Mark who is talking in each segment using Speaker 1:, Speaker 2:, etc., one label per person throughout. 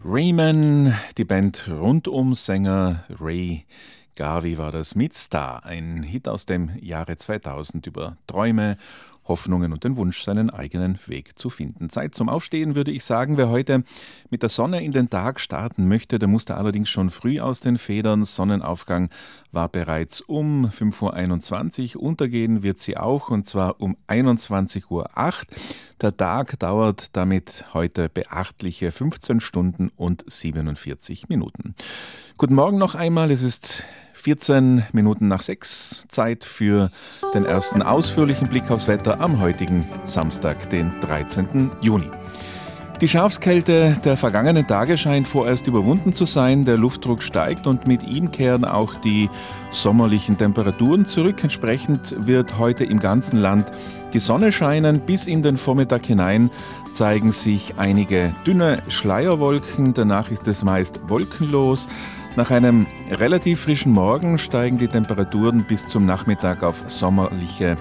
Speaker 1: Rayman, die Band rund um Sänger Ray Garvey war das mit Star, ein Hit aus dem Jahre 2000 über Träume, Hoffnungen und den Wunsch, seinen eigenen Weg zu finden. Zeit zum Aufstehen, würde ich sagen. Wer heute mit der Sonne in den Tag starten möchte, der musste allerdings schon früh aus den Federn. Sonnenaufgang war bereits um 5:21 Uhr. Untergehen wird sie auch, und zwar um 21:08 Uhr. Der Tag dauert damit heute beachtliche 15 Stunden und 47 Minuten. Guten Morgen noch einmal. Es ist 14 Minuten nach 6. Zeit für den ersten ausführlichen Blick aufs Wetter am heutigen Samstag, den 13. Juni. Die Schafskälte der vergangenen Tage scheint vorerst überwunden zu sein. Der Luftdruck steigt und mit ihm kehren auch die sommerlichen Temperaturen zurück. Entsprechend wird heute im ganzen Land die Sonne scheinen. Bis in den Vormittag hinein zeigen sich einige dünne Schleierwolken. Danach ist es meist wolkenlos. Nach einem relativ frischen Morgen steigen die Temperaturen bis zum Nachmittag auf sommerliche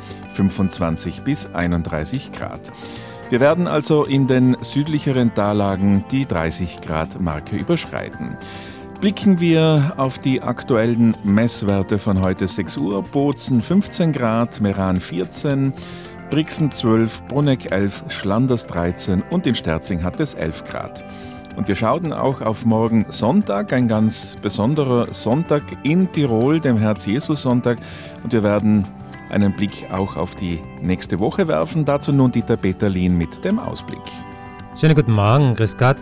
Speaker 1: 25 bis 31 Grad. Wir werden also in den südlicheren Tallagen die 30-Grad-Marke überschreiten. Blicken wir auf die aktuellen Messwerte von heute 6 Uhr. Bozen 15 Grad, Meran 14, Brixen 12, Bruneck 11, Schlanders 13 und in Sterzing hat es 11 Grad. Und wir schauen auch auf morgen Sonntag, ein ganz besonderer Sonntag in Tirol, dem Herz-Jesus-Sonntag. Und wir werden einen Blick auch auf die nächste Woche werfen. Dazu nun Dieter Peterlin mit dem Ausblick.
Speaker 2: Schönen guten Morgen, grüß Gott.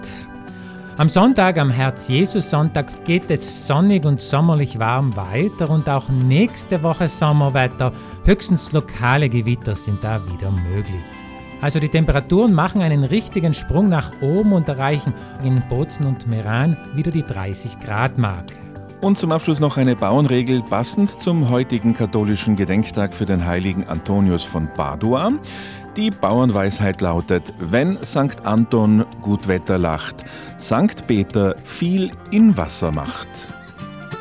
Speaker 2: Am Sonntag, am Herz-Jesus-Sonntag, geht es sonnig und sommerlich warm weiter und auch nächste Woche Sommerwetter. Höchstens lokale Gewitter sind da wieder möglich. Also die Temperaturen machen einen richtigen Sprung nach oben und erreichen in Bozen und Meran wieder die 30-Grad-Marke.
Speaker 1: Und zum Abschluss noch eine Bauernregel, passend zum heutigen katholischen Gedenktag für den heiligen Antonius von Padua. Die Bauernweisheit lautet: Wenn Sankt Anton gut Wetter lacht, Sankt Peter viel in Wasser macht.